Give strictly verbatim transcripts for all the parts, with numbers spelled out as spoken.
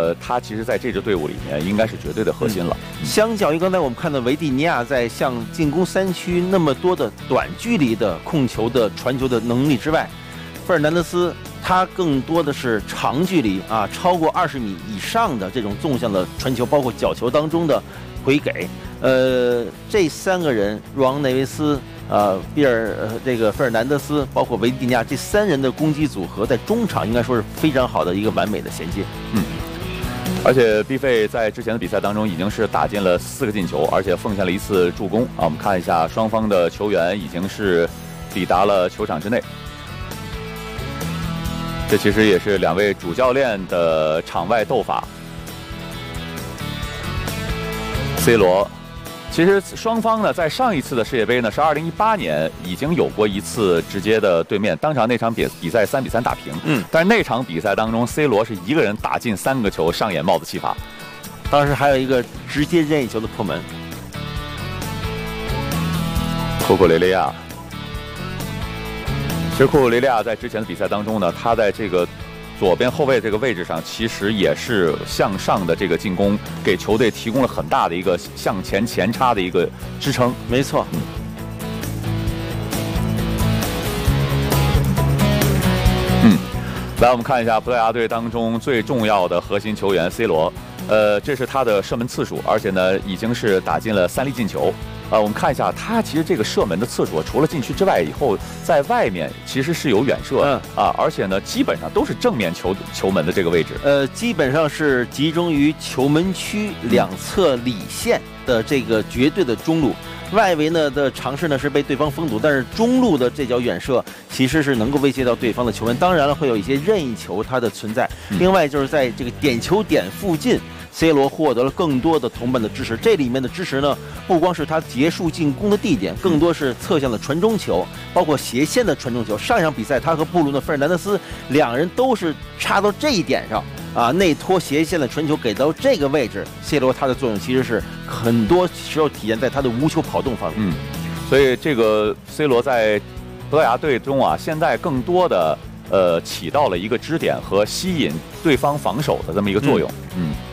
呃，他其实在这支队伍里面应该是绝对的核心了。 嗯、相较于刚才我们看到维蒂尼亚在向进攻三区那么多的短距离的控球的传球的能力之外，费尔南德斯他更多的是长距离啊，超过二十米以上的这种纵向的传球，包括角球当中的回给。呃，这三个人，若昂内维斯、呃，比尔、呃、这个费尔南德斯，包括维蒂尼亚这三人的攻击组合，在中场应该说是非常好的一个完美的衔接。 嗯，而且毕费在之前的比赛当中已经是打进了四个进球，而且奉献了一次助攻啊。我们看一下，双方的球员已经是抵达了球场之内。这其实也是两位主教练的场外斗法。C 罗。其实双方呢，在上一次的世界杯呢，是二零一八年已经有过一次直接的对面，当场那场比比赛三比三打平。嗯，但是那场比赛当中 ，C 罗是一个人打进三个球，上演帽子戏法。 当时还有一个直接任意球的破门。 库库雷利亚，其实库库雷利亚在之前的比赛当中呢，他在这个左边后卫这个位置上，其实也是向上的这个进攻，给球队提供了很大的一个向前前插的一个支撑。 没错。嗯。 嗯，来我们看一下葡萄牙队当中最重要的核心球员 C 罗，呃，这是他的射门次数，而且呢已经是打进了三粒进球。呃，我们看一下，他其实这个射门的次数，除了禁区之外，以后在外面其实是有远射，嗯啊，而且呢，基本上都是正面球球门的这个位置。 呃，基本上是集中于球门区两侧里线的这个绝对的中路，外围呢的尝试呢是被对方封堵，但是中路的这脚远射其实是能够威胁到对方的球门。当然了，会有一些任意球它的存在。另外就是在这个点球点附近。C 罗获得了更多的同伴的支持，这里面的支持呢，不光是他结束进攻的地点，更多是侧向的传中球，包括斜线的传中球。上一场比赛，他和布鲁诺·费尔南德斯两人都是插到这一点上啊，内托斜线的传球给到这个位置 ，C 罗他的作用其实是很多时候体现在他的无球跑动方面。 嗯，所以这个 C 罗在葡萄牙队中啊，现在更多的呃起到了一个支点和吸引对方防守的这么一个作用。嗯。嗯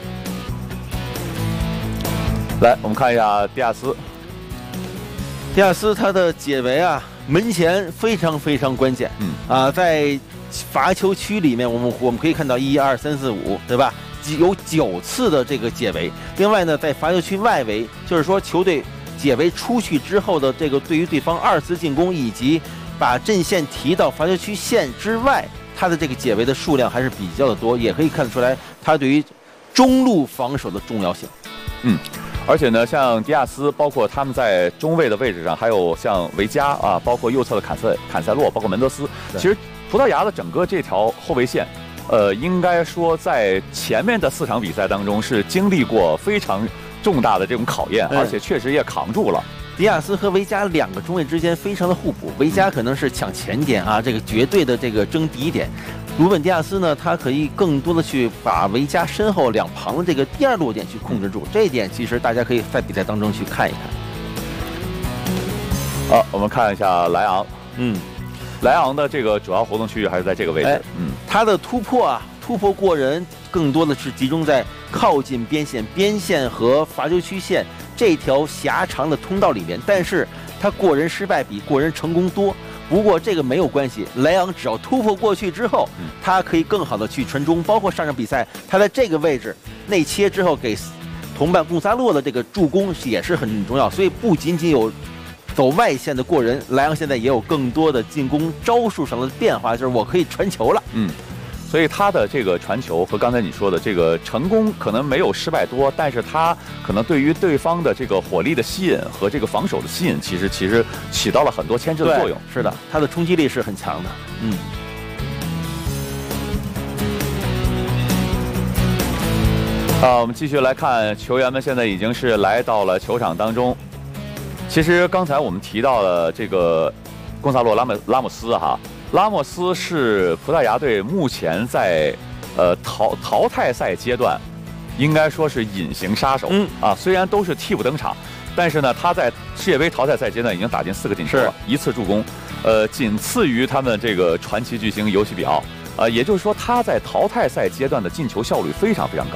来，我们看一下迪亚斯。 迪亚斯他的解围啊，门前非常非常关键。嗯啊，在罚球区里面，我们我们可以看到一二三四五，对吧？有九次的这个解围。另外呢，在罚球区外围，就是说球队解围出去之后的这个对于对方二次进攻，以及把阵线提到罚球区线之外，他的这个解围的数量还是比较的多，也可以看得出来他对于中路防守的重要性。 嗯。而且呢，像迪亚斯，包括他们在中卫的位置上，还有像维加啊，包括右侧的坎塞坎塞洛，包括门德斯，其实葡萄牙的整个这条后卫线，呃，应该说在前面的四场比赛当中是经历过非常重大的这种考验，而且确实也扛住了。 迪亚斯和维加两个中卫之间非常的互补，维加可能是抢前点啊，这个绝对的这个争第一点。鲁本迪亚斯呢，他可以更多的去把维加身后两旁的这个第二落点去控制住，这一点其实大家可以在比赛当中去看一看。 好，我们看一下莱昂， 嗯， 莱昂的这个主要活动区域还是在这个位置，哎、嗯， 他的突破啊，突破过人更多的是集中在靠近边线、边线和罚球区线这条狭长的通道里面，但是他过人失败比过人成功多。不过这个没有关系，莱昂只要突破过去之后，他可以更好的去传中，包括上场比赛他在这个位置内切之后给同伴贡萨洛的这个助攻也是很重要。所以不仅仅有走外线的过人，莱昂现在也有更多的进攻招数上的变化，就是我可以传球了。 嗯。所以他的这个传球和刚才你说的这个成功可能没有失败多，但是他可能对于对方的这个火力的吸引和这个防守的吸引，其实其实起到了很多牵制的作用。 是的，他的冲击力是很强的。嗯。 啊，我们继续来看球员们现在已经是来到了球场当中。其实刚才我们提到了这个贡萨洛拉莫拉莫斯哈。拉莫斯是葡萄牙队目前在呃淘淘汰赛阶段，应该说是隐形杀手。嗯啊，虽然都是替补登场，但是呢，他在世界杯淘汰赛阶段已经打进四个进球了，一次助攻，呃，仅次于他们这个传奇巨星尤西比奥。呃，也就是说他在淘汰赛阶段的进球效率非常非常高。